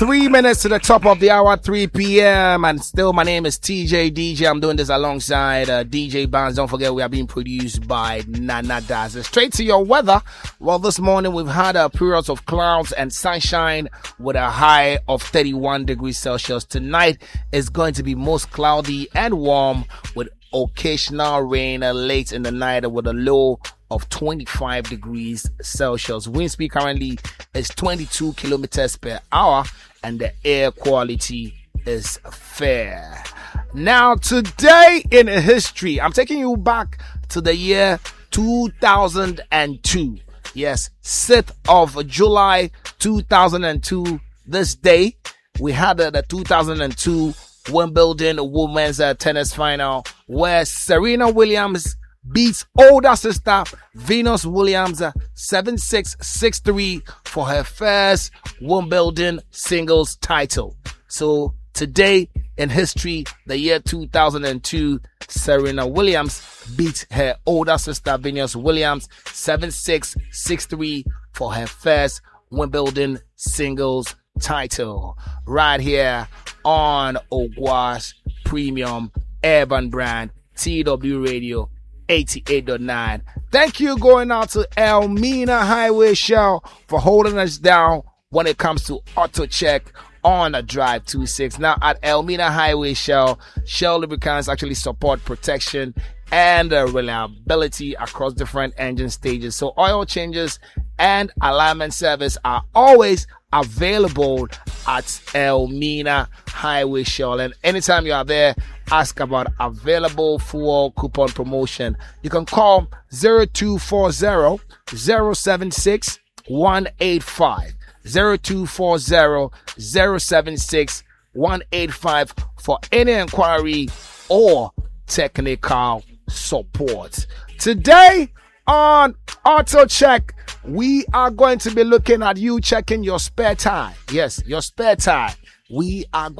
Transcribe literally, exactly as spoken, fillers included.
Three minutes to the top of the hour, three p.m. And still, my name is T J D J. I'm doing this alongside uh, D J Barnes. Don't forget, we are being produced by Nana Daza. Straight to your weather. Well, this morning we've had a period of clouds and sunshine with a high of thirty-one degrees Celsius. Tonight is going to be most cloudy and warm with occasional rain late in the night with a low of twenty-five degrees Celsius. Wind speed currently is twenty-two kilometers per hour and the air quality is fair. Now, today in history, I'm taking you back to the year two thousand two. Yes, sixth of July two thousand two. This day, we had uh, the two thousand two Wimbledon Women's uh, Tennis Final where Serena Williams beats older sister Venus Williams uh, seven six, six three for her first Wimbledon singles title. So today in history, the year two thousand two, Serena Williams beat her older sister Venus Williams seven six, six three for her first Wimbledon singles title. Right here on Ogwa's Premium Urban Brand T W Radio eighty-eight point nine. Thank you going out to Elmina Highway Shell for holding us down when it comes to auto check on a Drive twenty-six. Now at Elmina Highway Shell, Shell lubricants actually support protection and uh, reliability across different engine stages. So oil changes and alignment service are always available at Elmina Highway Shell. And anytime you are there, ask about available fuel coupon promotion. You can call zero two four zero, zero seven six, one eight five. zero two four zero, zero seven six, one eight five for any inquiry or technical support. Today on Auto Check, we are going to be looking at you checking your spare tire. Yes, your spare tire. We are